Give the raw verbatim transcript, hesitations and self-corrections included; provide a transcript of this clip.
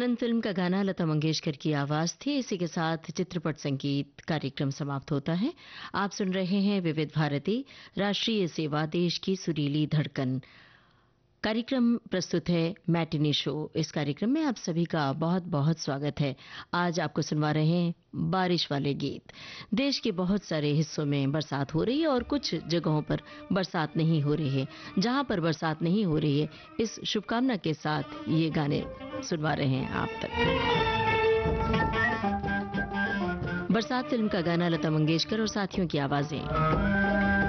आनंद film का गाना लता मंगेशकर की आवाज थी। इसी के साथ चित्रपट संगीत कार्यक्रम समाप्त होता है। आप सुन रहे हैं विविध भारती राष्ट्रीय सेवा, देश की सुरीली धड़कन। कार्यक्रम प्रस्तुत है मैटिनी शो। इस कार्यक्रम में आप सभी का बहुत बहुत स्वागत है। आज आपको सुनवा रहे हैं बारिश वाले गीत। देश के बहुत सारे हिस्सों में बरसात हो रही है और कुछ जगहों पर बरसात नहीं हो रही है। जहां पर बरसात नहीं हो रही है, इस शुभकामना के साथ ये गाने सुनवा रहे हैं आप तक। बरसात फिल्म का गाना लता मंगेशकर और साथियों की आवाजें।